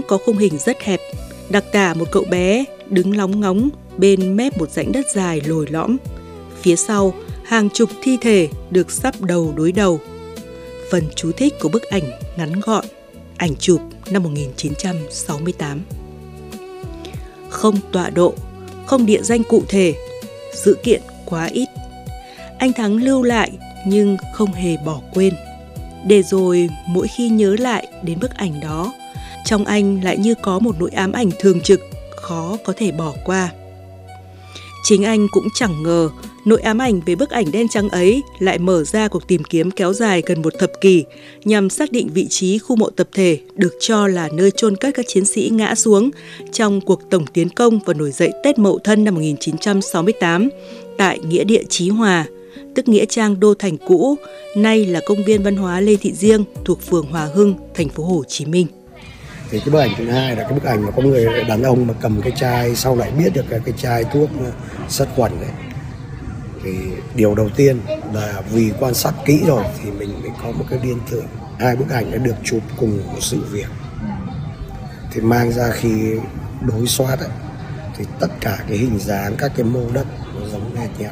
có khung hình rất hẹp, đặc tả một cậu bé đứng lóng ngóng bên mép một rãnh đất dài lồi lõm. Phía sau, hàng chục thi thể được sắp đầu đối đầu. Phần chú thích của bức ảnh ngắn gọn, ảnh chụp năm 1968. Không tọa độ, không địa danh cụ thể, sự kiện quá ít. Anh Thắng lưu lại nhưng không hề bỏ quên. Để rồi mỗi khi nhớ lại đến bức ảnh đó, trong anh lại như có một nỗi ám ảnh thường trực, khó có thể bỏ qua. Chính anh cũng chẳng ngờ nỗi ám ảnh về bức ảnh đen trắng ấy lại mở ra cuộc tìm kiếm kéo dài gần một thập kỷ nhằm xác định vị trí khu mộ tập thể được cho là nơi chôn cất các chiến sĩ ngã xuống trong cuộc tổng tiến công và nổi dậy Tết Mậu Thân năm 1968 tại nghĩa địa Chí Hòa, tức nghĩa trang Đô Thành cũ, nay là công viên văn hóa Lê Thị Riêng thuộc phường Hòa Hưng, thành phố Hồ Chí Minh. Thì cái bức ảnh thứ hai là cái bức ảnh mà có người đàn ông mà cầm cái chai, sau lại biết được cái chai thuốc sát khuẩn đấy. Thì điều đầu tiên là vì quan sát kỹ rồi thì mình mới có một cái liên tưởng. Hai bức ảnh đã được chụp cùng một sự việc. Thì mang ra khi đối soát ấy, thì tất cả cái hình dáng, các cái mô đất nó giống hệt nhau.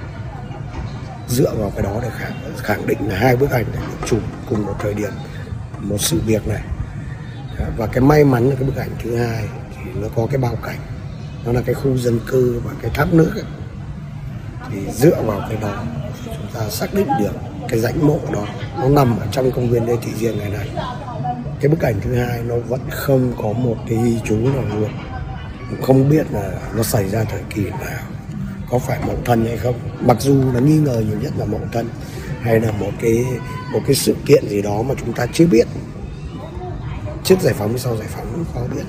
Dựa vào cái đó để khẳng định là hai bức ảnh này được chụp cùng một thời điểm, một sự việc này. Và cái may mắn là cái bức ảnh thứ hai thì nó có cái bao cảnh, nó là cái khu dân cư và cái thác nước ấy. Thì dựa vào cái đó chúng ta xác định được cái rãnh mộ đó nó nằm ở trong công viên Lê Thị Riêng ngày này. Cái bức ảnh thứ hai nó vẫn không có một cái ghi chú nào luôn, không biết là nó xảy ra thời kỳ nào, có phải Mậu Thân hay không. Mặc dù nó nghi ngờ nhiều nhất là Mậu Thân hay là một cái sự kiện gì đó mà chúng ta chưa biết. Trước giải phóng, sau giải phóng cũng khó biết.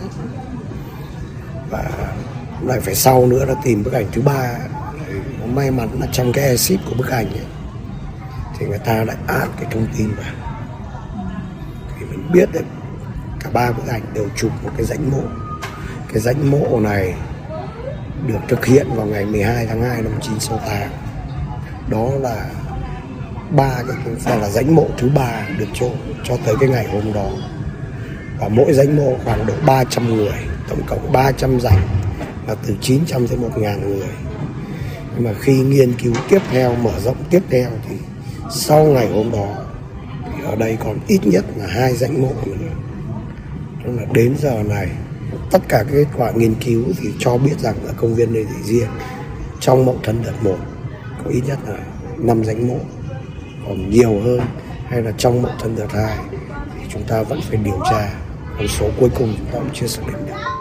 Và lại phải sau nữa là tìm bức ảnh thứ ba. Nó may mắn là trong cái exit của bức ảnh ấy, thì người ta lại add cái thông tin vào. Thì mình biết được cả ba bức ảnh đều chụp một cái rãnh mộ. Cái rãnh mộ này được thực hiện vào ngày 12 tháng 2 năm 1968. Đó là rãnh mộ thứ ba được chôn cho tới cái ngày hôm đó. Và mỗi rãnh mộ khoảng độ 300 người, tổng cộng 300 rãnh và từ 900 tới 1.000 người. Nhưng mà khi nghiên cứu tiếp theo, mở rộng tiếp theo thì sau ngày hôm đó thì ở đây còn ít nhất là 2 rãnh mộ nữa. Nên là đến giờ này tất cả các kết quả nghiên cứu thì cho biết rằng ở công viên Lê Thị Riêng trong Mậu Thân đợt 1 có ít nhất là 5 rãnh mộ, còn nhiều hơn hay là trong Mậu Thân đợt 2 thì chúng ta vẫn phải điều tra, con số cuối cùng chúng ta cũng chưa xác định được.